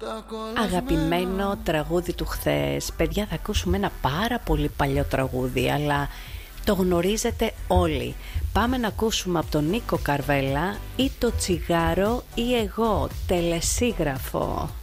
Αγαπημένο τραγούδι του χθες. Παιδιά, θα ακούσουμε ένα πάρα πολύ παλιό τραγούδι, αλλά το γνωρίζετε όλοι. Πάμε να ακούσουμε από τον Νίκο Καρβέλα, ή το τσιγάρο ή εγώ, τελεσίγραφο.